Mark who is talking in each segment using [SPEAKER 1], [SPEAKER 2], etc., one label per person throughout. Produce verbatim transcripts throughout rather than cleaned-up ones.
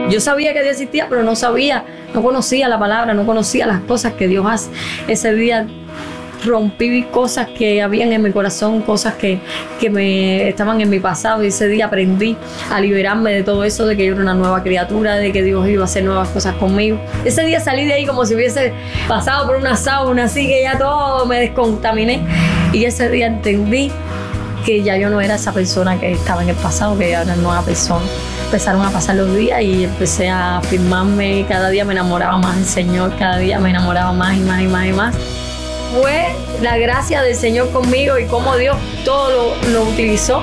[SPEAKER 1] Yo sabía que Dios existía, pero no sabía, no conocía la palabra, no conocía las cosas que Dios hace. Ese día rompí cosas que habían en mi corazón, cosas que, que me estaban en mi pasado, y ese día aprendí a liberarme de todo eso, de que yo era una nueva criatura, de que Dios iba a hacer nuevas cosas conmigo. Ese día salí de ahí como si hubiese pasado por una sauna, así que ya todo me descontaminé, y ese día entendí que ya yo no era esa persona que estaba en el pasado, que ya era una nueva persona. Empezaron a pasar los días y empecé a afirmarme, cada día me enamoraba más del Señor, cada día me enamoraba más y más y más y más. Fue la gracia del Señor conmigo y cómo Dios todo lo, lo utilizó.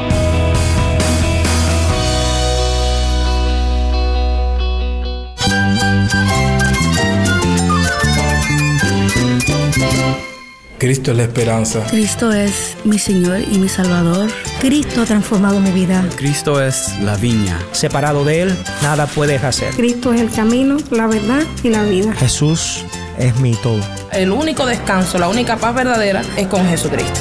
[SPEAKER 2] Cristo es la esperanza.
[SPEAKER 3] Cristo es mi Señor y mi Salvador.
[SPEAKER 4] Cristo ha transformado mi vida.
[SPEAKER 5] Cristo es la viña.
[SPEAKER 6] Separado de Él, nada puedes hacer.
[SPEAKER 4] Cristo es el camino, la verdad y la vida.
[SPEAKER 6] Jesús es mi todo.
[SPEAKER 7] El único descanso, la única paz verdadera es con Jesucristo.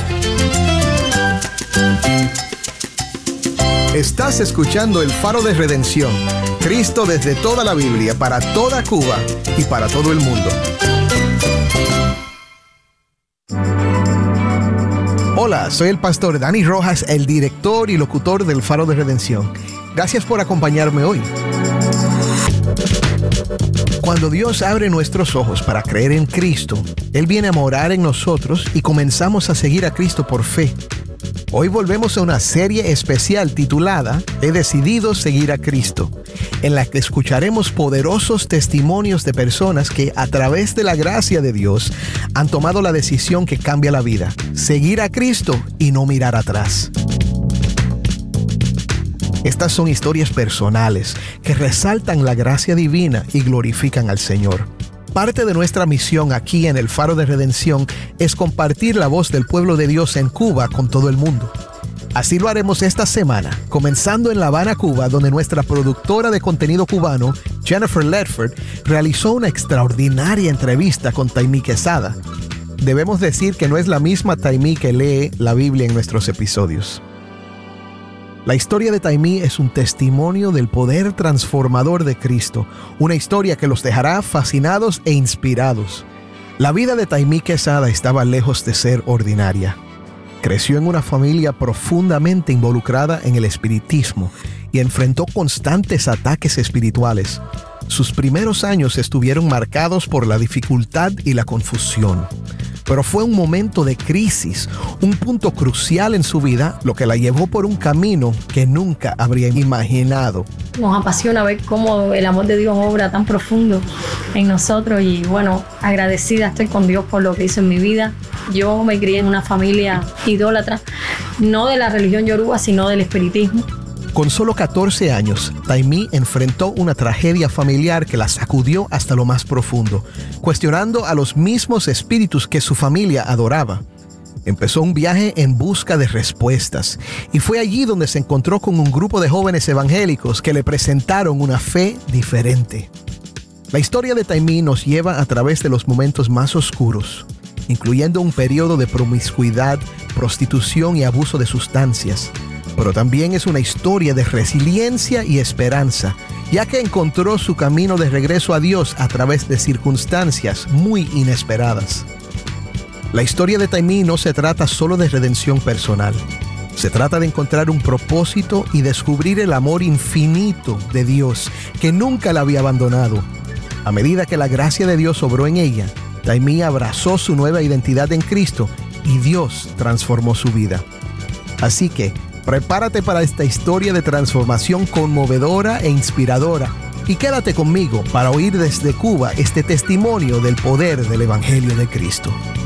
[SPEAKER 8] Estás escuchando El Faro de Redención. Cristo desde toda la Biblia, para toda Cuba y para todo el mundo. Hola, soy el pastor Dani Rojas, el director y locutor del Faro de Redención. Gracias por acompañarme hoy. Cuando Dios abre nuestros ojos para creer en Cristo, Él viene a morar en nosotros y comenzamos a seguir a Cristo por fe. Hoy volvemos a una serie especial titulada He decidido seguir a Cristo, en la que escucharemos poderosos testimonios de personas que a través de la gracia de Dios han tomado la decisión que cambia la vida, seguir a Cristo y no mirar atrás. Estas son historias personales que resaltan la gracia divina y glorifican al Señor. Parte de nuestra misión aquí en el Faro de Redención es compartir la voz del pueblo de Dios en Cuba con todo el mundo. Así lo haremos esta semana, comenzando en La Habana, Cuba, donde nuestra productora de contenido cubano, Jennifer Ledford, realizó una extraordinaria entrevista con Taimí Quesada. Debemos decir que no es la misma Taimí que lee la Biblia en nuestros episodios. La historia de Taimí es un testimonio del poder transformador de Cristo, una historia que los dejará fascinados e inspirados. La vida de Taimí Quesada estaba lejos de ser ordinaria. Creció en una familia profundamente involucrada en el espiritismo y enfrentó constantes ataques espirituales. Sus primeros años estuvieron marcados por la dificultad y la confusión. Pero fue un momento de crisis, un punto crucial en su vida, lo que la llevó por un camino que nunca habría imaginado.
[SPEAKER 1] Nos apasiona ver cómo el amor de Dios obra tan profundo en nosotros y bueno, agradecida estoy con Dios por lo que hizo en mi vida. Yo me crié en una familia idólatra, no de la religión yoruba, sino del espiritismo.
[SPEAKER 8] Con solo catorce años, Taimí enfrentó una tragedia familiar que la sacudió hasta lo más profundo, cuestionando a los mismos espíritus que su familia adoraba. Empezó un viaje en busca de respuestas y fue allí donde se encontró con un grupo de jóvenes evangélicos que le presentaron una fe diferente. La historia de Taimí nos lleva a través de los momentos más oscuros, incluyendo un periodo de promiscuidad, prostitución y abuso de sustancias. Pero también es una historia de resiliencia y esperanza, ya que encontró su camino de regreso a Dios a través de circunstancias muy inesperadas. La historia de Taimí no se trata solo de redención personal. Se trata de encontrar un propósito y descubrir el amor infinito de Dios que nunca la había abandonado. A medida que la gracia de Dios obró en ella, Taimí abrazó su nueva identidad en Cristo y Dios transformó su vida. Así que, prepárate para esta historia de transformación conmovedora e inspiradora y quédate conmigo para oír desde Cuba este testimonio del poder del Evangelio de Cristo.